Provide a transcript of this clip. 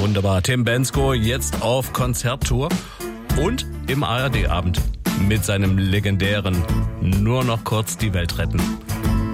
Wunderbar. Tim Bendzko jetzt auf Konzerttour und im ARD-Abend mit seinem legendären Nur noch kurz die Welt retten.